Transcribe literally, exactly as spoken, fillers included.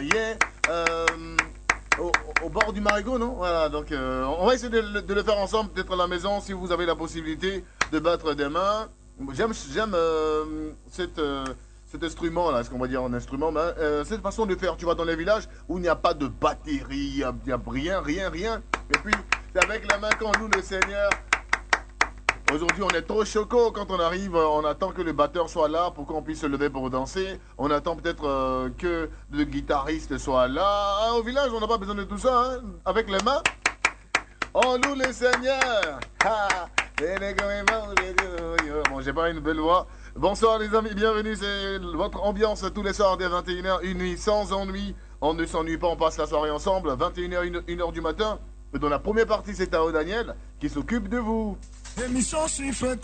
yeah. Euh, au, au bord du Marigot, non? Voilà, donc euh, on va essayer de, de le faire ensemble, peut-être à la maison, si vous avez la possibilité de battre des mains. J'aime j'aime euh, cette... Euh, cet instrument là, est-ce qu'on va dire un instrument, mais euh, cette façon de faire, tu vas dans les villages où il n'y a pas de batterie, il n'y a, y a rien, rien, rien. Et puis, c'est avec la main qu'on loue le Seigneur. Aujourd'hui, on est trop choco quand on arrive, on attend que le batteur soit là pour qu'on puisse se lever pour danser. On attend peut-être euh, que le guitariste soit là. Ah, au village, on n'a pas besoin de tout ça, hein. Avec les mains, on loue le Seigneur. Ah. Bon, j'ai pas une belle voix. Bonsoir les amis, bienvenue, c'est votre ambiance tous les soirs dès vingt et une heures, une nuit sans ennui. On ne s'ennuie pas, on passe la soirée ensemble, vingt et une heures, une heure du matin. Et dans la première partie, c'est Tao Daniel qui s'occupe de vous.